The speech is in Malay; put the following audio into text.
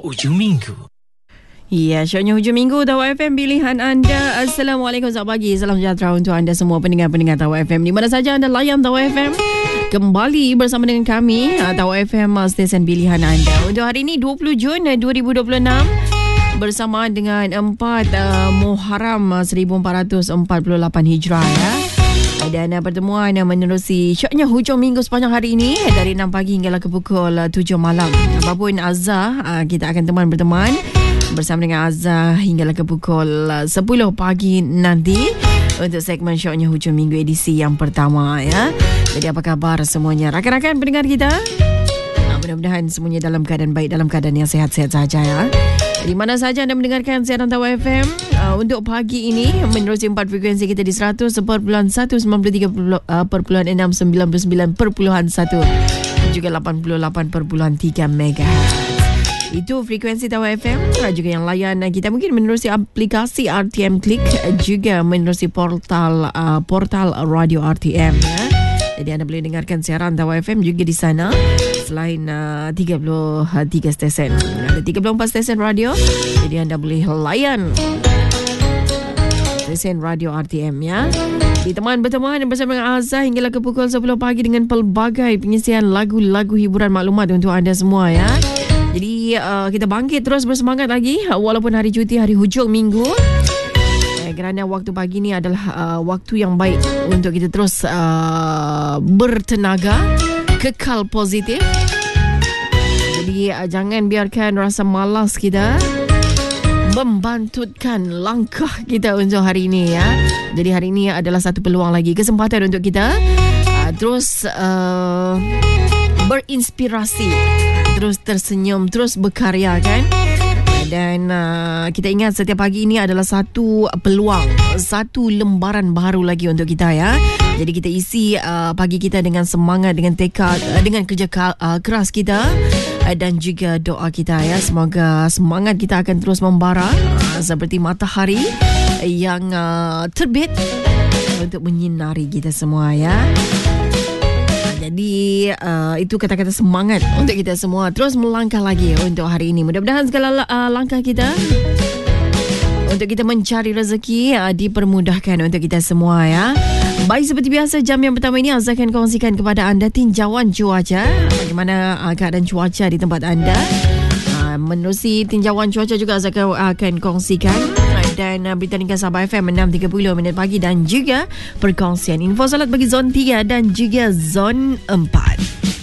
Hujung Minggu. Ya, syoknya hujung minggu Tawa FM pilihan anda. Assalamualaikum, selamat pagi. Salam sejahtera untuk anda semua pendengar-pendengar Tawa FM di mana saja anda layan Tawa FM. Kembali bersama dengan kami Tawa FM, stesen pilihan anda. Untuk hari ini 20 Jun 2026 bersama dengan 4 Muharram 1448 Hijrah ya. Dan pertemuan menerusi syoknya hujung minggu sepanjang hari ini dari 6 pagi hinggalah ke pukul 7 malam. Apapun azah, kita akan berteman bersama dengan Azhar hinggalah ke pukul 10 pagi nanti untuk segmen syoknya hujung minggu edisi yang pertama ya. Jadi apa khabar semuanya rakan-rakan pendengar kita? Mudah-mudahan semuanya dalam keadaan baik, dalam keadaan yang sehat-sehat saja ya. Di mana saja anda mendengarkan siaran Tawa FM untuk pagi ini menerusi 4 frekuensi kita di 100.1, 93.6, 99.1 juga 88.3 MHz. Itu frekuensi Tawa FM. Juga yang layan kita mungkin menerusi aplikasi RTM Klik, juga menerusi portal radio RTM ya. Jadi anda boleh dengarkan siaran Tawa FM juga di sana. Selain 33 stesen, ada 34 stesen radio. Jadi anda boleh layan stesen radio RTM ya. Berteman bersama dengan Azhar hinggalah ke pukul 10 pagi dengan pelbagai pengisian lagu-lagu hiburan maklumat untuk anda semua ya. Jadi kita bangkit terus bersemangat lagi walaupun hari cuti, hari hujung minggu. Kerana waktu pagi ni adalah waktu yang baik untuk kita terus bertenaga, kekal positif. Jadi jangan biarkan rasa malas kita membantutkan langkah kita untuk hari ini ya. Jadi hari ini adalah satu peluang lagi, kesempatan untuk kita terus berinspirasi, terus tersenyum, terus berkarya kan. Dan kita ingat setiap pagi ini adalah satu peluang, satu lembaran baru lagi untuk kita ya. Jadi kita isi pagi kita dengan semangat, dengan tekad, dengan kerja keras kita dan juga doa kita ya. Semoga semangat kita akan terus membara seperti matahari yang terbit untuk menyinari kita semua ya. Jadi itu kata-kata semangat untuk kita semua terus melangkah lagi untuk hari ini. Mudah-mudahan segala langkah kita untuk kita mencari rezeki dipermudahkan untuk kita semua ya. Baik, seperti biasa jam yang pertama ini Azhar akan kongsikan kepada anda tinjauan cuaca. Bagaimana keadaan cuaca di tempat anda. Menerusi tinjauan cuaca juga Azhar akan kongsikan dan berita ringkas Sabah FM 6.30 minit pagi dan juga perkongsian info solat bagi zon 3 dan juga zon 4.